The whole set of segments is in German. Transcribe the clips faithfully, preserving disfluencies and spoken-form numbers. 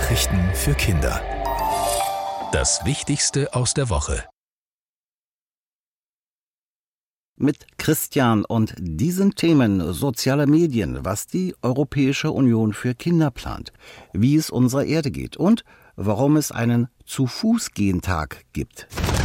Nachrichten für Kinder. Das Wichtigste aus der Woche. Mit Christian und diesen Themen soziale Medien, was die Europäische Union für Kinder plant, wie es unserer Erde geht und warum es einen Zu-Fuß-Gehen-Tag gibt.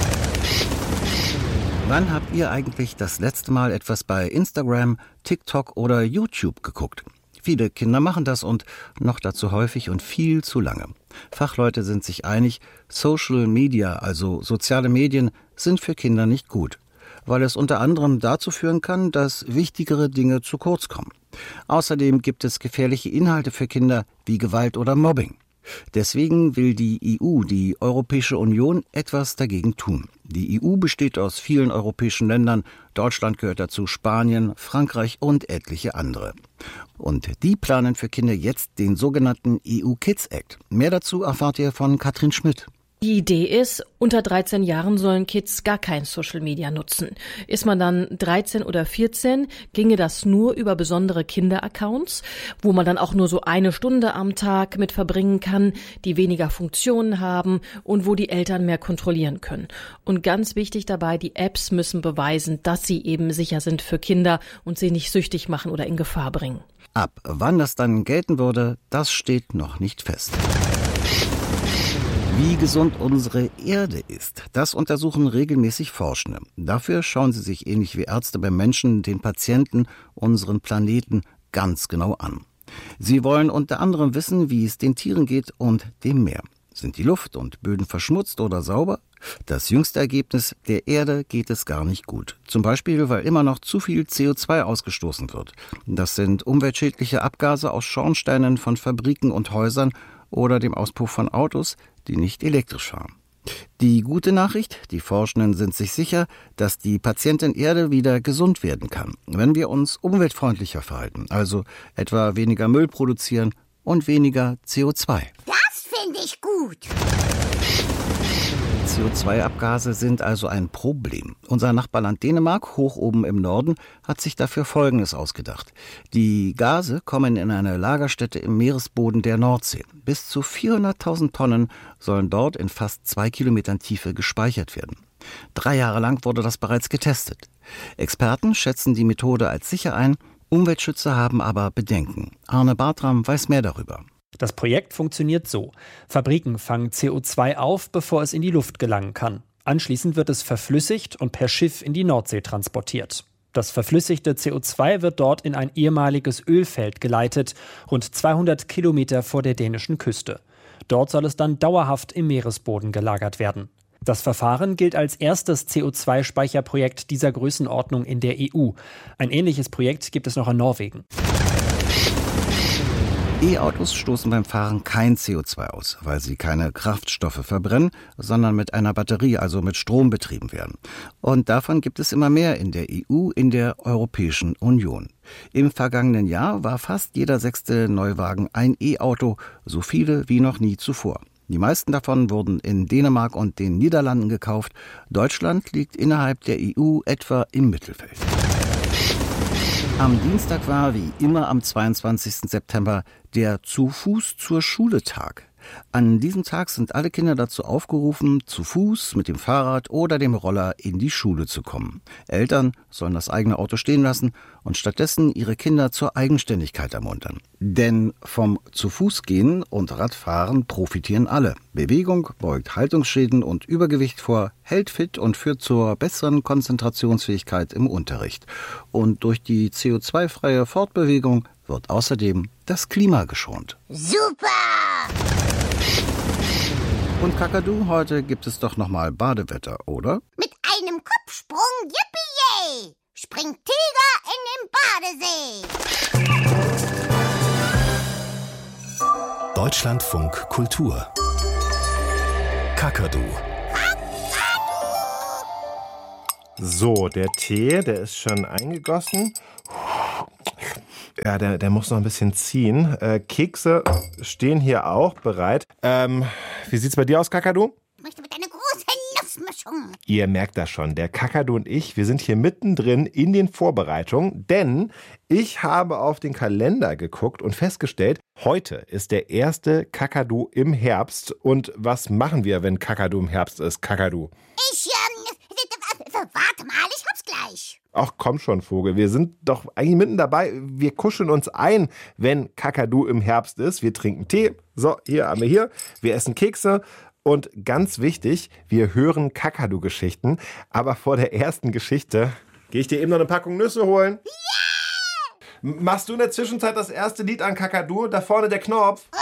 Wann habt ihr eigentlich das letzte Mal etwas bei Instagram, TikTok oder YouTube geguckt? Viele Kinder machen das und noch dazu häufig und viel zu lange. Fachleute sind sich einig, Social Media, also soziale Medien, sind für Kinder nicht gut, weil es unter anderem dazu führen kann, dass wichtigere Dinge zu kurz kommen. Außerdem gibt es gefährliche Inhalte für Kinder wie Gewalt oder Mobbing. Deswegen will die E U, die Europäische Union, etwas dagegen tun. Die E U besteht aus vielen europäischen Ländern, Deutschland gehört dazu, Spanien, Frankreich und etliche andere. Und die planen für Kinder jetzt den sogenannten E U Kids Act. Mehr dazu erfahrt ihr von Katrin Schmidt. Die Idee ist, unter dreizehn Jahren sollen Kids gar kein Social Media nutzen. Ist man dann dreizehn oder vierzehn, ginge das nur über besondere Kinderaccounts, wo man dann auch nur so eine Stunde am Tag mit verbringen kann, die weniger Funktionen haben und wo die Eltern mehr kontrollieren können. Und ganz wichtig dabei, die Apps müssen beweisen, dass sie eben sicher sind für Kinder und sie nicht süchtig machen oder in Gefahr bringen. Ab wann das dann gelten würde, das steht noch nicht fest. Wie gesund unsere Erde ist, das untersuchen regelmäßig Forschende. Dafür schauen sie sich ähnlich wie Ärzte beim Menschen, den Patienten, unseren Planeten ganz genau an. Sie wollen unter anderem wissen, wie es den Tieren geht und dem Meer. Sind die Luft und Böden verschmutzt oder sauber? Das jüngste Ergebnis, der Erde geht es gar nicht gut. Zum Beispiel, weil immer noch zu viel C O zwei ausgestoßen wird. Das sind umweltschädliche Abgase aus Schornsteinen von Fabriken und Häusern oder dem Auspuff von Autos, die nicht elektrisch fahren. Die gute Nachricht, die Forschenden sind sich sicher, dass die Patientin Erde wieder gesund werden kann, wenn wir uns umweltfreundlicher verhalten, also etwa weniger Müll produzieren und weniger C O zwei. Das finde ich gut. C O zwei Abgase sind also ein Problem. Unser Nachbarland Dänemark, hoch oben im Norden, hat sich dafür Folgendes ausgedacht. Die Gase kommen in eine Lagerstätte im Meeresboden der Nordsee. Bis zu vierhunderttausend Tonnen sollen dort in fast zwei Kilometern Tiefe gespeichert werden. Drei Jahre lang wurde das bereits getestet. Experten schätzen die Methode als sicher ein, Umweltschützer haben aber Bedenken. Arne Bartram weiß mehr darüber. Das Projekt funktioniert so. Fabriken fangen C O zwei auf, bevor es in die Luft gelangen kann. Anschließend wird es verflüssigt und per Schiff in die Nordsee transportiert. Das verflüssigte C O zwei wird dort in ein ehemaliges Ölfeld geleitet, rund zweihundert Kilometer vor der dänischen Küste. Dort soll es dann dauerhaft im Meeresboden gelagert werden. Das Verfahren gilt als erstes C O zwei Speicherprojekt dieser Größenordnung in der E U. Ein ähnliches Projekt gibt es noch in Norwegen. E-Autos stoßen beim Fahren kein C O zwei aus, weil sie keine Kraftstoffe verbrennen, sondern mit einer Batterie, also mit Strom betrieben werden. Und davon gibt es immer mehr in der E U, in der Europäischen Union. Im vergangenen Jahr war fast jeder sechste Neuwagen ein E-Auto, so viele wie noch nie zuvor. Die meisten davon wurden in Dänemark und den Niederlanden gekauft. Deutschland liegt innerhalb der E U etwa im Mittelfeld. Am Dienstag war, wie immer am zweiundzwanzigsten September, der Zu-Fuß-zur-Schule-Tag. An diesem Tag sind alle Kinder dazu aufgerufen, zu Fuß, mit dem Fahrrad oder dem Roller in die Schule zu kommen. Eltern sollen das eigene Auto stehen lassen und stattdessen ihre Kinder zur Eigenständigkeit ermuntern. Denn vom Zu-Fuß-Gehen und Radfahren profitieren alle. Bewegung beugt Haltungsschäden und Übergewicht vor, hält fit und führt zur besseren Konzentrationsfähigkeit im Unterricht. Und durch die C O zwei freie Fortbewegung wird außerdem das Klima geschont. Super! Und Kakadu, heute gibt es doch nochmal Badewetter, oder? Mit einem Kopfsprung, yippie-yay! Springt Tiger in den Badesee! Deutschlandfunk Kultur. Kakadu. So, der Tee, der ist schon eingegossen. Ja, der, der muss noch ein bisschen ziehen. Äh, Kekse stehen hier auch bereit. Ähm, wie sieht's bei dir aus, Kakadu? Ich möchte mit einer großen Nussmischung. Ihr merkt das schon, der Kakadu und ich, wir sind hier mittendrin in den Vorbereitungen, denn ich habe auf den Kalender geguckt und festgestellt, Heute ist der erste Kakadu im Herbst. Und was machen wir, wenn Kakadu im Herbst ist, Kakadu? Ich, ähm, warte mal, ich hab's gleich. Ach komm schon, Vogel, wir sind doch eigentlich mitten dabei. Wir kuscheln uns ein, wenn Kakadu im Herbst ist. Wir trinken Tee. So, hier haben wir hier. Wir essen Kekse. Und ganz wichtig, wir hören Kakadu-Geschichten. Aber vor der ersten Geschichte gehe ich dir eben noch eine Packung Nüsse holen. Ja! Machst du in der Zwischenzeit das erste Lied an Kakadu? Da vorne der Knopf. Oh,